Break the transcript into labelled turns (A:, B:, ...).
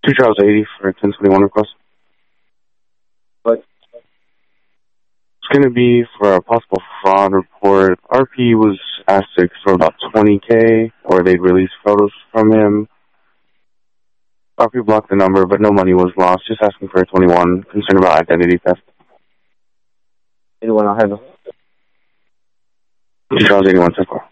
A: Charles 80 for 1021 request.
B: What?
A: It's going to be for a possible fraud report. RP was asked to for about $20K, or they'd release photos from him. RP blocked the number, but no money was lost. Just asking for a 21. Concerned about identity theft.
B: 81, I'll have it.
A: Charles 81, 10-4.